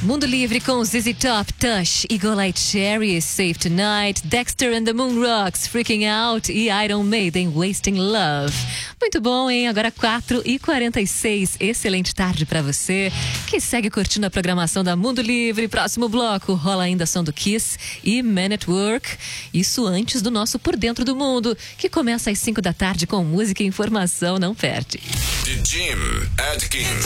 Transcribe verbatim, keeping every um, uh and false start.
Mundo Livre com Z Z Top, Tush, Eagle Eye Cherry, Safe Tonight, Dexter and the Moon Rocks, Freaking Out e Iron Maiden, Wasting Love. Muito bom, hein? Agora quatro e quarenta e seis. Excelente tarde pra você que segue curtindo a programação da Mundo Livre. Próximo bloco, rola ainda som do Kiss e Man at Work. Isso antes do nosso Por Dentro do Mundo, que começa às cinco da tarde com música e informação. Não perde. The Jim Adkins.